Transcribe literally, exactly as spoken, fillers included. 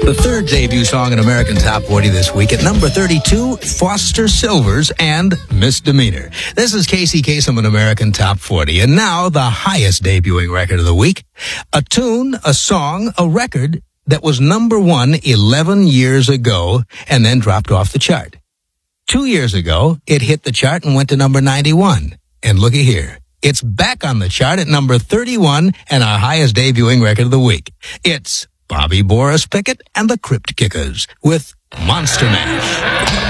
The third debut song in American Top forty this week at number thirty-two, Foster Silvers and Misdemeanor. This is Casey Kasem in American Top forty. And now the highest debuting record of the week. A tune, a song, a record that was number one eleven years ago and then dropped off the chart. Two years ago, it hit the chart and went to number ninety-one. And looky here. It's back on the chart at number thirty-one and our highest debuting record of the week. It's Bobby Boris Pickett and the Crypt Kickers with Monster Mash.